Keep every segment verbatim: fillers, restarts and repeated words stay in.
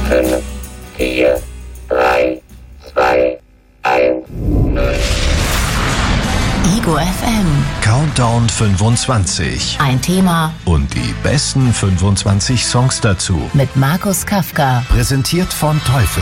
fünf, vier, drei, zwei, eins, null. Ego F M. Countdown fünfundzwanzig. Ein Thema Und die besten fünfundzwanzig Songs dazu. mit Markus Kafka. Präsentiert von Teufel.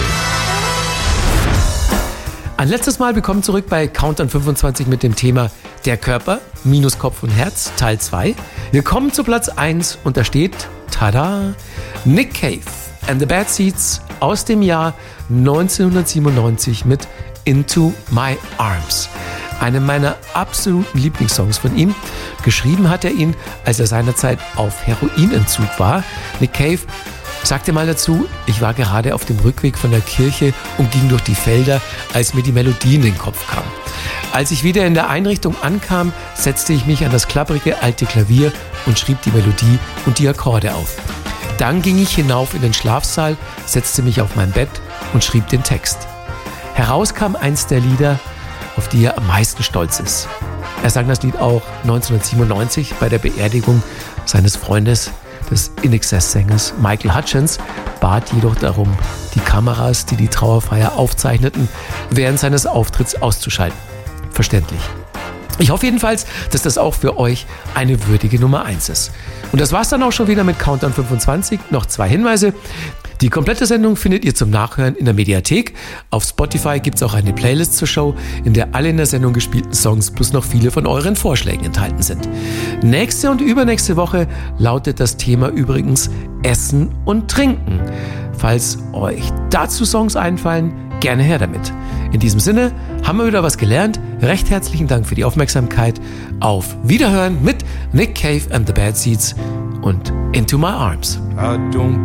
Ein letztes Mal willkommen zurück bei Countdown fünfundzwanzig mit dem Thema Der Körper minus Kopf und Herz, Teil zwei. Wir kommen zu Platz eins und da steht, tada, Nick Cave and the Bad Seeds aus dem Jahr neunzehnhundertsiebenundneunzig mit Into My Arms. Einer meiner absoluten Lieblingssongs von ihm. Geschrieben hat er ihn, als er seinerzeit auf Heroinentzug war. Nick Cave sagte mal dazu, ich war gerade auf dem Rückweg von der Kirche und ging durch die Felder, als mir die Melodie in den Kopf kam. Als ich wieder in der Einrichtung ankam, setzte ich mich an das klapprige alte Klavier und schrieb die Melodie und die Akkorde auf. Dann ging ich hinauf in den Schlafsaal, setzte mich auf mein Bett und schrieb den Text. Heraus kam eins der Lieder, auf die er am meisten stolz ist. Er sang das Lied auch neunzehnhundertsiebenundneunzig bei der Beerdigung seines Freundes, des In Excess-Sängers Michael Hutchence, bat jedoch darum, die Kameras, die die Trauerfeier aufzeichneten, während seines Auftritts auszuschalten. Verständlich. Ich hoffe jedenfalls, dass das auch für euch eine würdige Nummer eins ist. Und das war's dann auch schon wieder mit Countdown fünfundzwanzig. Noch zwei Hinweise. Die komplette Sendung findet ihr zum Nachhören in der Mediathek. Auf Spotify gibt es auch eine Playlist zur Show, in der alle in der Sendung gespielten Songs plus noch viele von euren Vorschlägen enthalten sind. Nächste und übernächste Woche lautet das Thema übrigens Essen und Trinken. Falls euch dazu Songs einfallen, gerne her damit. In diesem Sinne haben wir wieder was gelernt. Recht herzlichen Dank für die Aufmerksamkeit. Auf Wiederhören mit Nick Cave and the Bad Seeds und Into My Arms. I don't